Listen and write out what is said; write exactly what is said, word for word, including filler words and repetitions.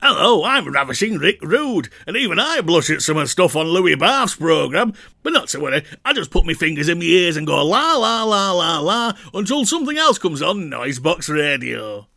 Hello, I'm Ravishing Rick Rude, and even I blush at some of the stuff on Louis Bath's programme. But not to worry, I just put my fingers in my ears and go la la la la la until something else comes on Noisebox Radio.